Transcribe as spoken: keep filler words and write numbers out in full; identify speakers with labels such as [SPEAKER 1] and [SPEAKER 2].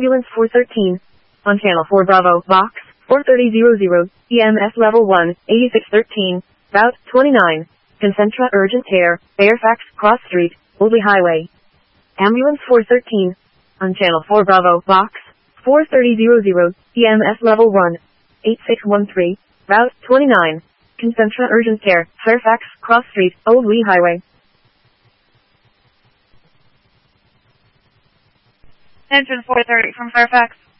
[SPEAKER 1] Ambulance four thirteen. On Channel four Bravo, Box four thirty hundred, E M S Level one, eighty-six thirteen, Route twenty-nine. Concentra Urgent Care, Fairfax, Cross Street, Oldley Highway. Ambulance four thirteen. On Channel four Bravo, Box four thirty hundred, E M S Level one, eighty-six thirteen, Route twenty-nine. Concentra Urgent Care, Fairfax, Cross Street, Oldley Highway.
[SPEAKER 2] Engine four thirty from Fairfax.